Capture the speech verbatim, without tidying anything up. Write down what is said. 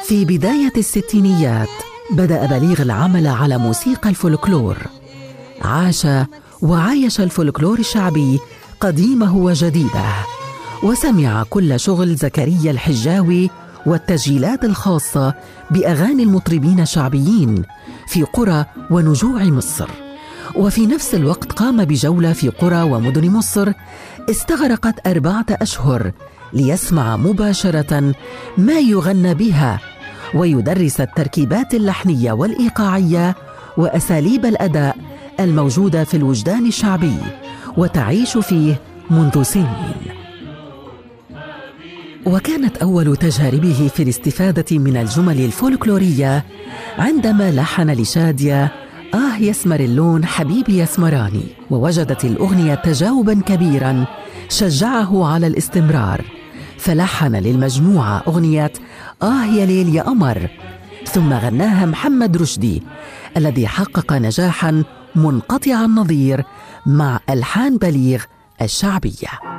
في بداية الستينيات بدأ بليغ العمل على موسيقى الفولكلور. عاش وعايش الفولكلور الشعبي قديمه وجديده، وسمع كل شغل زكريا الحجاوي والتسجيلات الخاصة بأغاني المطربين الشعبيين في قرى ونجوع مصر. وفي نفس الوقت قام بجولة في قرى ومدن مصر استغرقت أربعة أشهر ليسمع مباشرة ما يغنى بها، ويدرس التركيبات اللحنية والإيقاعية وأساليب الأداء الموجودة في الوجدان الشعبي وتعيش فيه منذ سنين. وكانت أول تجاربه في الاستفادة من الجمل الفولكلورية عندما لحن لشادية آه يسمر اللون حبيبي يسمراني، ووجدت الأغنية تجاوبا كبيرا شجعه على الاستمرار، فلحن للمجموعة أغنية آه يا ليل يا قمر، ثم غناها محمد رشدي الذي حقق نجاحا منقطع النظير مع ألحان بليغ الشعبية.